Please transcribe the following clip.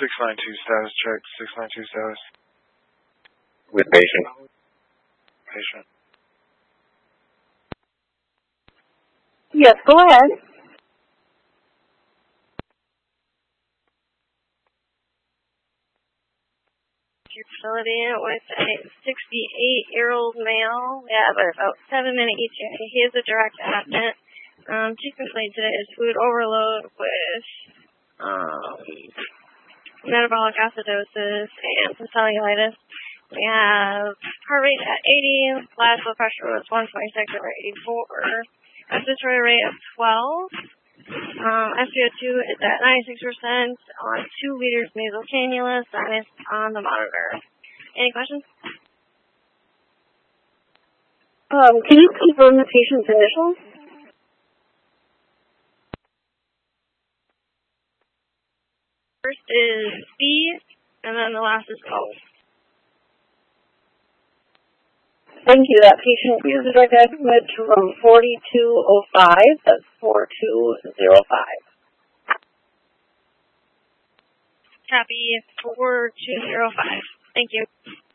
692 status check. 692 status. With patient. Patient. Yes, go ahead. Your facility with a 68-year-old male. We have about 7 minute each. He is a direct admit. Chief complaint today is food overload with metabolic acidosis and some cellulitis. We have heart rate at 80, last blood pressure was 126 over 84, respiratory rate of 12. SpO2 is at 96% on 2 liters nasal cannula, sinus on the monitor. Any questions? Can you confirm the patient's initials? First is B, and then the last is O. Thank you. That patient uses direct admit to room 4205. That's 4205. Copy 4205. Thank you.